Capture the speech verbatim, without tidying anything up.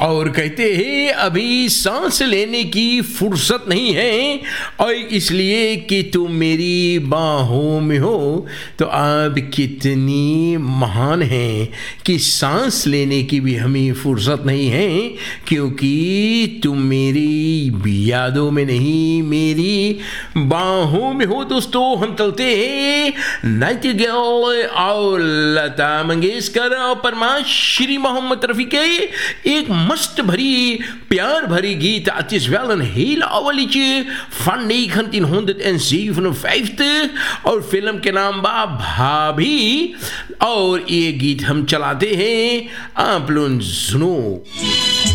और कहते हैं अभी सांस लेने की फुर्सत नहीं है, और इसलिए कि तुम मेरी बाहों में हो। तो आप कितनी महान हैं कि सांस लेने की भी हमें फुर्सत नहीं है, क्योंकि तुम मेरी यादों में नहीं, मेरी बाहों में हो। दोस्तों हम चलते हैं नाइटिंगेल और लता मंगेशकर और परमाश श्री मोहम्मद रफ़ी के एक मस्त भरी प्यार भरी गीत. Het is wel een heel oude liedje van negentienhonderdzevenenvijftig और फिल्म के नाम बा भाभी. और ये गीत हम चलाते हैं, आप लोग सुनो.